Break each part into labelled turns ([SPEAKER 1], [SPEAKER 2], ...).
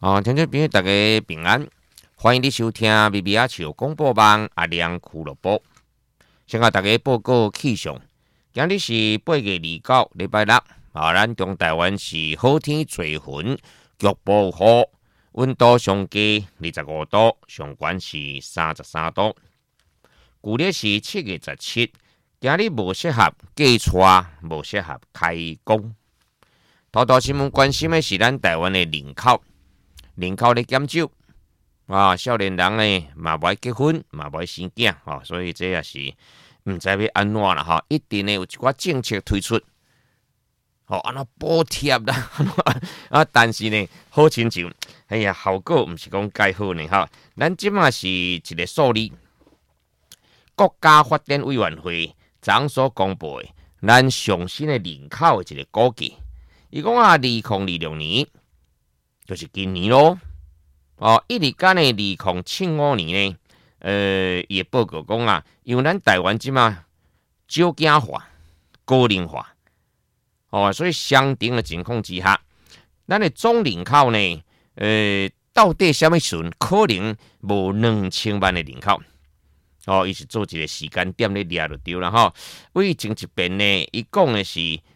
[SPEAKER 1] 听众朋友大家平安，欢迎你收听微微仔笑广播网阿亮俱乐部。先甲大家报告气象，今日是8月29礼拜六，咱中台湾是好天做云，局部雨，温度上低25度，上悬是33度。旧历是7月17，今日无适合寄带，无适合开工。头条新闻关心的是咱台湾的人口咧减少少年人呢嘛不爱结婚，嘛不爱生囝所以这也是唔知要安怎啦一定呢有一寡政策推出，安怎补贴啦，但是呢好亲像，效果唔是讲介好呢咱即马是一个数字，国家发展委员会昨所公布的咱上新的人口的一个估计。伊讲2026年就是今年咯，一直间呢2075年呢，伊报告讲因为咱台湾即马少子化、高龄化，所以相同的情况之下，咱的总人口呢，到底什么时阵可能无2000万的人口？伊是做一个时间点咧抓就对了为前一遍呢，伊讲的是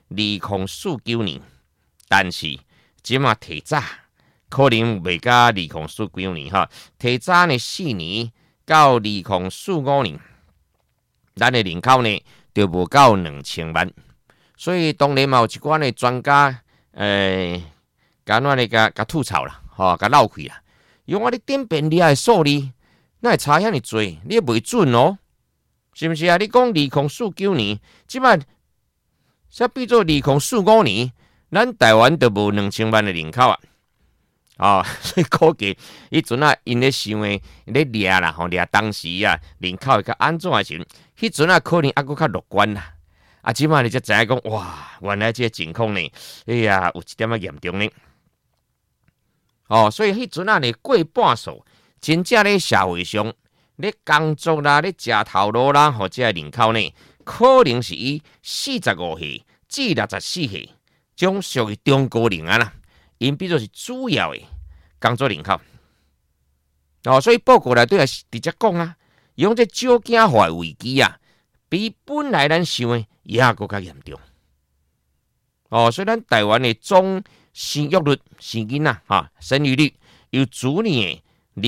[SPEAKER 1] 2049年。但是，即马提早可能袂到2049年提早呢4年到2045年，咱的人口呢就无到2000万。所以当然嘛有一寡呢专家甲咱咧甲吐槽啦，甲闹气啦。因为你点变了的数字，那会差遐尼多，你也袂准哦，是毋是啊？你讲2049年，即马才变做2045年。咱台湾都无2000万的人口所以估计迄阵因咧想诶咧掠啦掠当时人口会较安怎诶时阵，迄阵可能阁较乐观啦。即摆你才知影讲，哇，原来这个情况呢，有一点严重呢。所以迄阵呢过半数，真正咧社会上咧工作啦、咧食头路啦，或者人口呢，可能是以45岁至64岁。种属于中高龄啦，因比作是主要的工作人口所以报告内底也是直接讲用这少子化危机比本来咱想的也更加严重所以咱台湾的总生育率、生囡仔生育率由去年的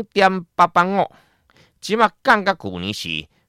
[SPEAKER 1] 0.885，即马降到去年是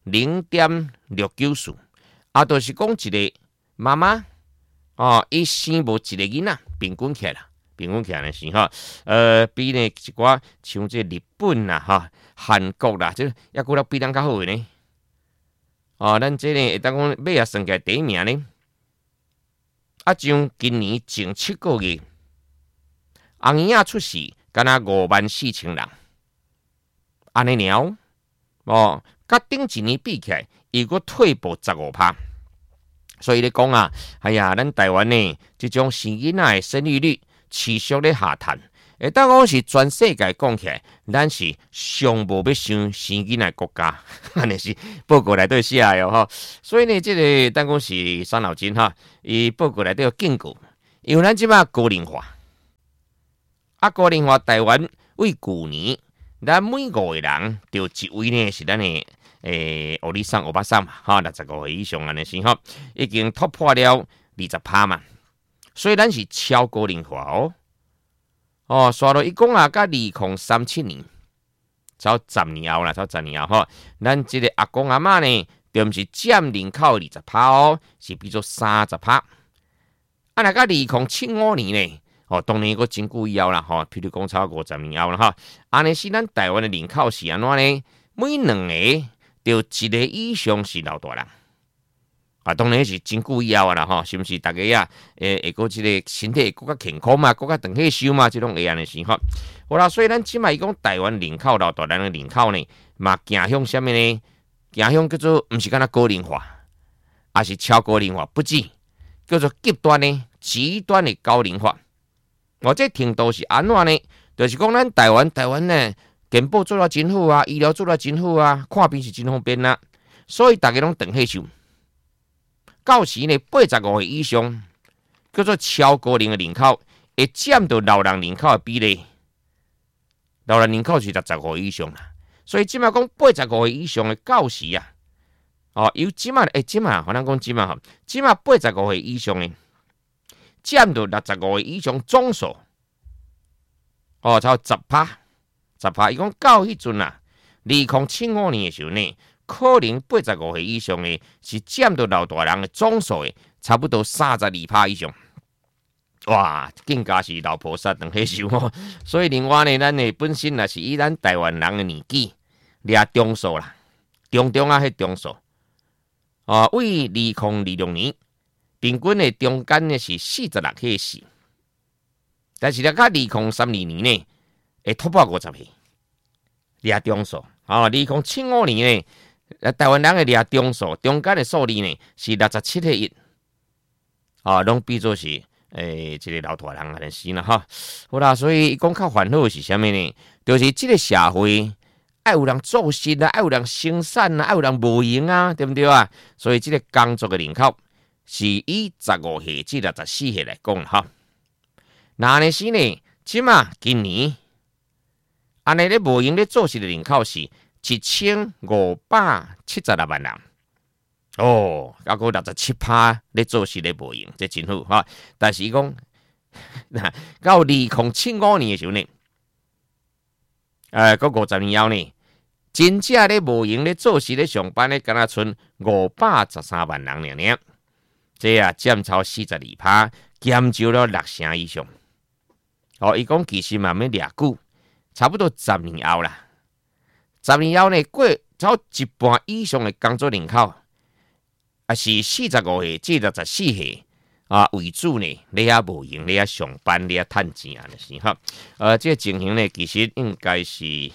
[SPEAKER 1] 0.694，就是讲一个妈妈。伊生无一个囡仔，平均起来是比呢一寡像这日本啦韩国啦，这抑过比咱较好的呢。咱这呢会当讲尾算起来第一名呢。像今年前7个月，红婴仔出世，敢若54000人，安尼了甲顶一年比起来，伊阁退步15%。所以你讲咱台湾呢，这种生囡仔的生育率持续咧下探，当讲是全世界讲起来，咱是上无要生囡仔国家，安尼是报告内底写的所以呢，这个当讲是伤脑筋伊报告内底有警告，因为咱即马高龄化，高龄化台湾为去年，咱每5个人就一位呢是咱的。欧里桑、欧巴桑65岁以上安尼是已经突破了20%嘛，所以咱是超高龄化刷到伊讲到2037年，超10年后啦，咱这个阿公阿嬷呢，就毋是占人口 20% 是比作 30%。若到2075年呢，当然个真久以后啦譬如讲超50年后啦安尼是咱台湾的人口是安怎呢？每2个。就一个以上是老大人当然是真久以后啦是毋是？大家会个这个身体会更加健康嘛，更加长寿嘛，这种会安尼是好啦。所以咱即卖讲台湾人口老大人的人口呢，嘛行向什么呢？行向叫做毋是敢若高龄化，也是超高龄化，不止叫做极端的高龄化。这程度是安怎呢？就是讲咱台湾呢。健保做了真好医疗做了真好看病是真方便所以大家拢长岁数。到时呢，85岁以上叫做超高龄的人口，会占到老人人口的比例老人人口是65岁以上啦，所以即马讲85岁以上的教师啊，由即马好咱讲即马85岁以上的占到65岁以上总数，超10%，伊讲到迄阵啊，2075年的时候呢，可能85岁以上的是占到老大人的总数的差不多32%以上。哇，更加是老菩萨当迄受哦。所以另外呢，咱的本身也是以咱台湾人的年纪掠中数啦，中啊迄中数。为2026年平均的中间呢是46岁死，但是咧到2032年呢会突破50岁，掠中数。2075年呢，台湾人的掠中数中间的数字呢是67岁一，拢比作是。这个老大人安尼是啦哈，好啦，所以讲较烦恼是啥物呢？就是这个社会爱有人做事啊，爱有人生产啊，爱有人无闲啊，对不对啊？所以这个工作的人口是以15岁至64岁来讲哈。那安尼是呢，即嘛今年安尼咧无闲咧做事的人口是1576万人。还有67%咧做事咧无用，这真好哈。但是伊讲，到2075年的时候呢到50年后呢，真正咧无用咧做事咧上班咧，敢若剩513万人尔，这占超42%，减少了60%以上。伊讲其实慢慢掠久，差不多10年后啦。10年后呢，过超一半以上的工作人口。是45岁至64岁为主呢，你也无用，你也上班，你也趁钱啊，是哈。这个情形呢，其实应该是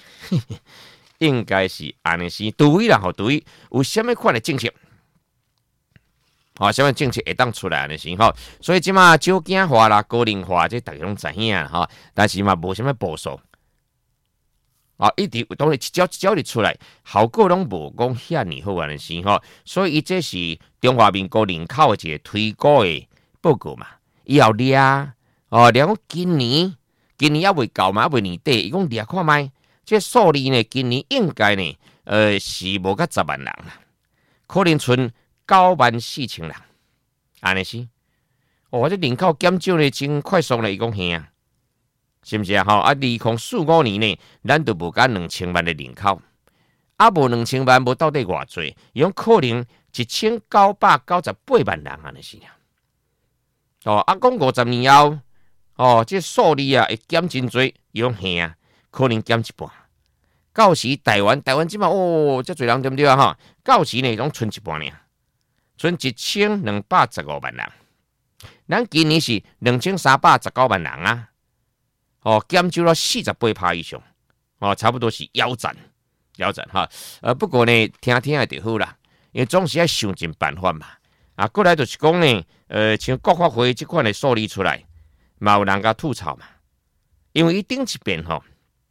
[SPEAKER 1] 安尼是对啦，对于有什么款的政策，什么政策会当出来安尼是哈。所以即马少子化啦、高龄化，这大家拢知影哈，但是嘛无什么步数。一直当然一招日出来，效果拢无讲遐尼好安尼是吼，所以伊这是中华民国人口的一个推估的报告嘛。以后掠讲今年还未到嘛，还未年底，伊讲掠看卖，这数字呢，今年应该呢，是无到10万人啦，可能剩94000人，安尼是。这人口减少呢，真快速呢，伊讲吓。是不是啊？2045年呢，咱就无甲2000万的人口，无2000万，无到底偌济？用可能1998万人安尼是啊。讲50年后，这数字会减真多，用吓，可能减一半。到时台湾即马这侪人对不对啊？哈，到时呢，拢剩一半呢，剩1215万人。咱今年是2319万人啊。减少了48%以上，差不多是腰斩哈。不过呢，听听就好啦，因为总是要想尽办法嘛。过来就是讲呢，像国发会这款的数字出来，嘛有人甲吐槽嘛。因为伊顶一遍掠，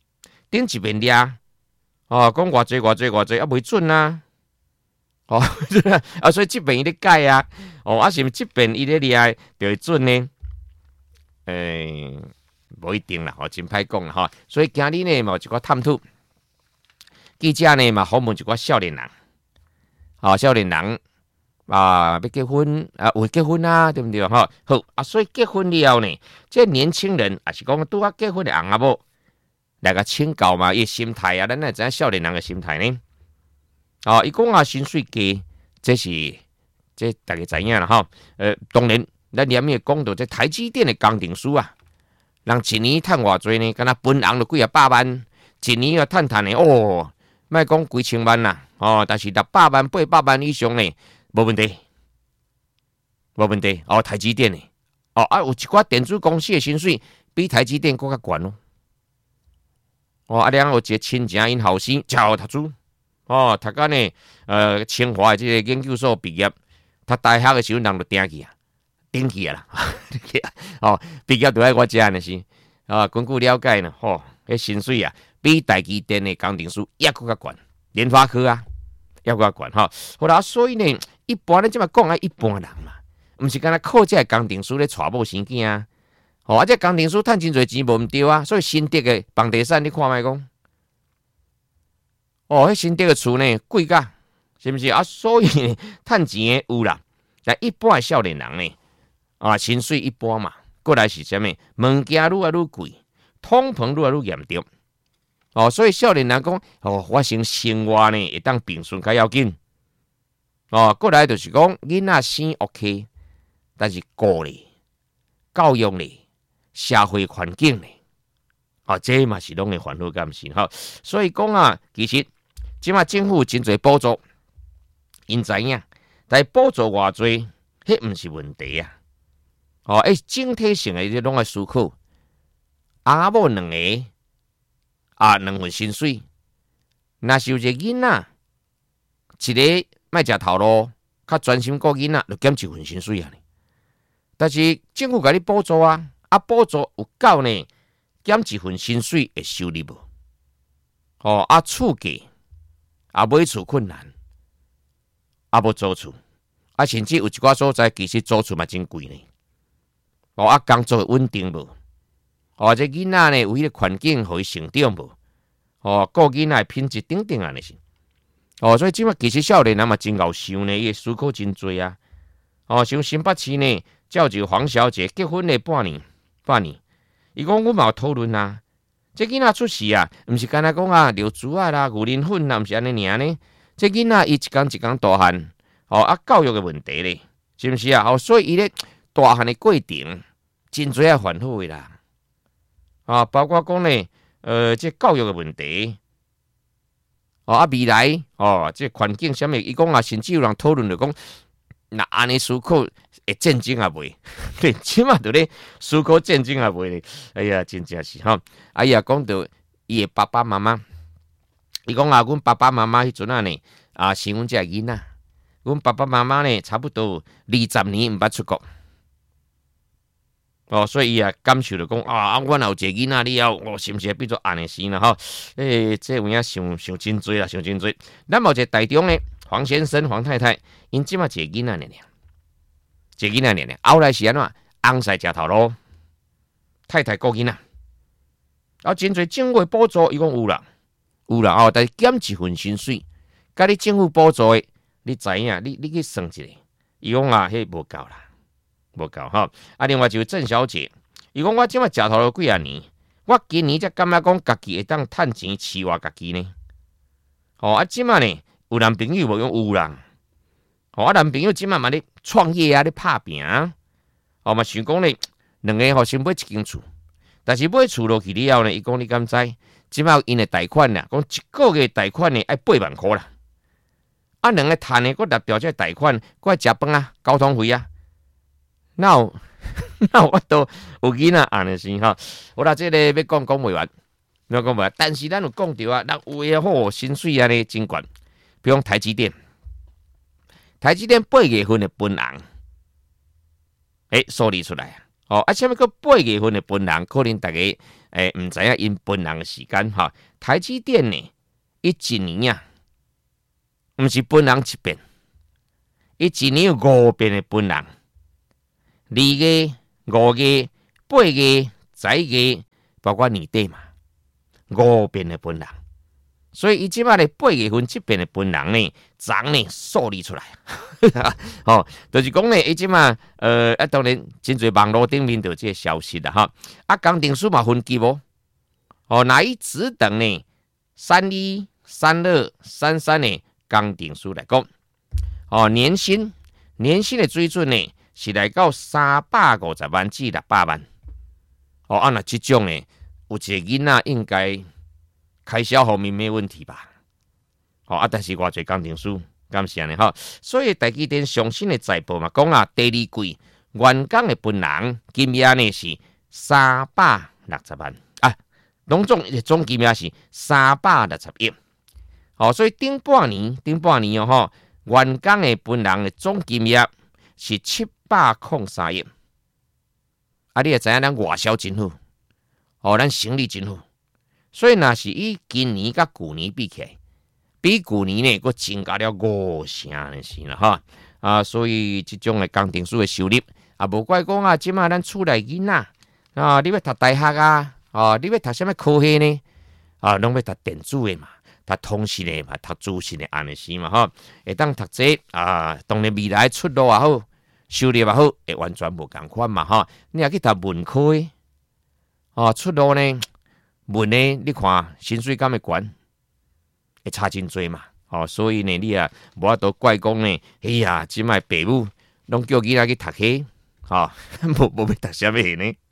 [SPEAKER 1] 讲偌济未准啊。所以这边伊咧改啊，是毋这边伊咧掠就会准呢？无一定啦，真歹讲啦，所以今日呢，嘛有一寡探讨，记者呢嘛访问一寡少年人，少年人要结婚会结婚啊，对不对？好所以结婚了呢，这年轻人也是讲拄啊结婚的翁仔某来个请教嘛，伊心态啊，咱也知影少年人的心态呢。伊讲薪水低，这大家知影啦哈。当然，咱连面讲到这台积电的工程师啊。人一年趁偌济呢？敢若分红就几百万，一年要趁的莫讲几千万啦，但是600万、800万以上呢，无问题。台积电呢，有一寡电子公司的薪水比台积电更较悬咯。有一个亲情因后生才读书，读到呢清华的这个研究所毕业，读大学的时候人就定去啊。顶去啦，毕业都爱我遮安尼是根据了解呢，迄薪水啊，比台积电的工程师也更较悬，联发科啊也更较悬好啦，所以呢，一般咱即嘛讲一般人嘛，毋是干那靠这工程师咧娶某生囝啊， 哦，这工程师赚真侪钱无毋对啊，所以新竹的房地产你看卖讲，哦，迄新竹的厝呢贵甲，是毋是啊？所以赚钱的有啦，但一般的少年人呢，薪水一般嘛，过来是啥物？物件愈来愈贵，通膨愈来愈严重。哦，所以少年人讲，我生活呢会当平顺较要紧。哦，过来就是讲囡仔生 OK， 但是顾咧、教育咧、社会环境咧，这嘛是拢会烦恼甘心哈。所以讲其实即马政府有真侪补助，因知影，但补助偌济，迄毋是问题啊。整体性的拢爱思考，阿某两个2份薪水，若是有一个囡仔，一个莫食头路，较专心顾囡仔，就减1份薪水啊。但是政府甲你补助啊，补助有够呢，减1份薪水的收入无？厝价买厝困难，无租厝，甚至有一寡所在其实租厝嘛真贵呢。工作稳定无？这囡仔呢有迄个环境互伊成长无？顾囡仔品质等等安尼是。所以即马其实少年人嘛真够想呢，伊思考真多啊。像新北市呢，召集黄小姐结婚的半年，伊讲阮嘛有讨论啊。这囡仔出世啊，毋是干那讲流珠啦、牛奶粉啦，毋是安尼尔呢。这囡仔伊一天一天大汉，教育的问题咧，是毋是啊？所以伊咧大汉的过程，真侪烦恼的啦。包括讲呢，这教育的问题，未来这环境啥物，伊讲甚至有人讨论着讲，那安尼思考会战争也袂，对，起码就咧思考战争也袂咧。哎呀，真正是哈。伊也讲到伊的爸爸妈妈，伊讲阮爸爸妈妈迄阵呢，生阮这囡仔，阮爸爸妈妈呢，差不多20年毋捌出国。所以伊也感受着讲阮有一个囡仔了后，是毋是变做安尼生啦？这有影想真多啦，想真多。咱有一个台中呢，黄先生、黄太太，因即马一个囡仔后来是安怎？翁婿食头路，太太顾囡仔，真侪政府补助，伊讲有啦，但是减1份薪水，甲你政府补助的，你知影？你去算一下，伊讲迄无够啦。无够哈！另外就是郑小姐，伊讲我即马食头路几啊年，我今年才感觉讲家己会当趁钱饲活家己呢。即马呢有男朋友无？用有啦。男朋友即马嘛咧创业咧拍拼，嘛想讲咧两个先买一间厝，但是买厝落去了后呢，伊讲你敢知？即马因的贷款啦，讲一个月贷款呢要8万块啦。两个趁呢，佫拿掉这贷款，佫爱食饭啊、交通费啊。那我都有囡仔安尼生哈，我啦这个要讲袂完，但是咱有讲到啊，咱有诶好薪水安尼真悬，比如台积电8月份的分红，数字出来啥物个8月份的分红，可能大家毋知影因分红的时间哈。台积电呢，伊一年毋是分红1遍，伊一年有5遍的分红。2月、5月、8月、10月，包括年底嘛，5遍的分红。所以伊即马咧8月份这边的分红呢，涨呢数字出来，就是讲呢，伊即马当然真侪网络顶面有这个消息啦哈。工程师嘛分级无？那伊只等呢31、32、33的工程师来讲，年薪的水准呢？是来到350万至600万，那这种呢，有一个囡仔应该开销方面没问题吧？但是偌侪工程师，敢是安尼哈？所以台积电上新的财报嘛，讲第二季员工的分红金额呢是360万拢总金额是360亿。所以顶半年员工的分红的总金额是703亿，你也知影咱外销真好，咱生意真好，所以若是以今年甲去年比起来，比去年呢佫增加了5成的是啦哈。所以这种的工程师的收入无怪讲即马咱厝内囡仔， 你要读大学啊，你要读什么科系呢？拢要读电子的嘛，读通讯的嘛，读资讯的安尼是嘛吼，会当读这当然未来出路也好，收入也好，会完全无共款嘛吼。你若去读文科的，出路呢，文的你看薪水敢会悬，会差真多嘛。所以呢，你无法度怪讲呢，哎呀，即摆爸母拢叫囡仔去读书，无要读啥物呢？